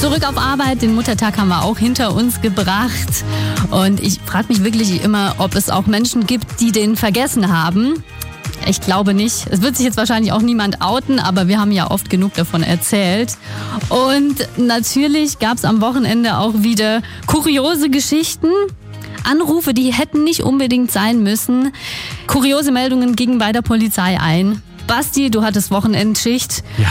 Zurück auf Arbeit, den Muttertag haben wir auch hinter uns gebracht. Und ich frage mich wirklich immer, ob es auch Menschen gibt, die den vergessen haben. Ich glaube nicht. Es wird sich jetzt wahrscheinlich auch niemand outen, aber wir haben ja oft genug davon erzählt. Und natürlich gab es am Wochenende auch wieder kuriose Geschichten. Anrufe, die hätten nicht unbedingt sein müssen. Kuriose Meldungen gingen bei der Polizei ein. Basti, du hattest Wochenendschicht. Ja.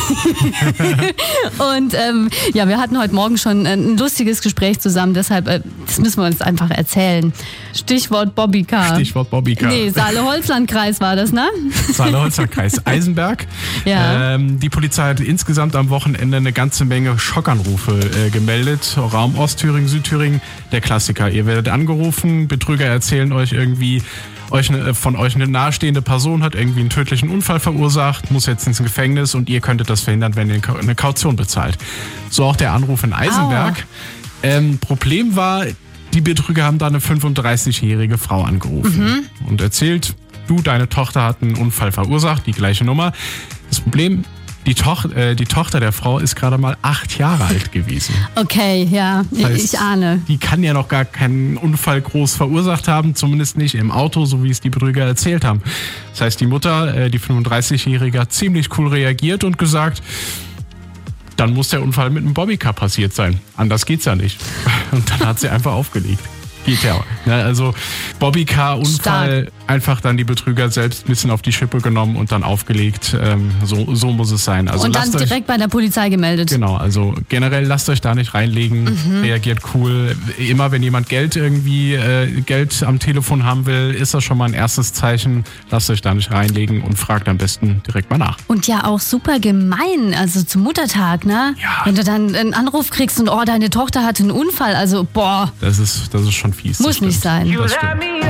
Und wir hatten heute Morgen schon ein lustiges Gespräch zusammen, deshalb das müssen wir uns einfach erzählen. Stichwort Bobbycar. Stichwort Bobbycar. Nee, Saale-Holzland-Kreis war das, ne? Saale-Holzland-Kreis, Eisenberg. Ja. Die Polizei hat insgesamt am Wochenende eine ganze Menge Schockanrufe gemeldet. Raum Ostthüringen, Südthüringen, der Klassiker. Ihr werdet angerufen, Betrüger erzählen euch irgendwie, von euch eine nahestehende Person hat irgendwie einen tödlichen Unfall verursacht, muss jetzt ins Gefängnis und ihr könntet das verhindern, wenn ihr eine Kaution bezahlt. So auch der Anruf in Eisenberg. Problem war, die Betrüger haben da eine 35-jährige Frau angerufen und erzählt, du, deine Tochter hat einen Unfall verursacht, die gleiche Nummer. Das Problem, die Tochter der Frau ist gerade mal 8 Jahre alt gewesen. Okay, ja, Das heißt, ich ahne. Die kann ja noch gar keinen Unfall groß verursacht haben, zumindest nicht im Auto, so wie es die Betrüger erzählt haben. Das heißt, die Mutter, die 35-Jährige, hat ziemlich cool reagiert und gesagt, dann muss der Unfall mit einem Bobbycar passiert sein. Anders geht's ja nicht. Und dann hat sie einfach aufgelegt. Geht ja. Also Bobbycar-Unfall, einfach dann die Betrüger selbst ein bisschen auf die Schippe genommen und dann aufgelegt. So muss es sein. Also und dann direkt bei der Polizei gemeldet. Genau, also generell lasst euch da nicht reinlegen, reagiert cool. Immer wenn jemand Geld am Telefon haben will, ist das schon mal ein erstes Zeichen. Lasst euch da nicht reinlegen und fragt am besten direkt mal nach. Und ja auch super gemein, also zum Muttertag, ne? Ja. Wenn du dann einen Anruf kriegst und deine Tochter hatte einen Unfall, also boah. Das ist schon fies. Muss nicht sein. Das stimmt.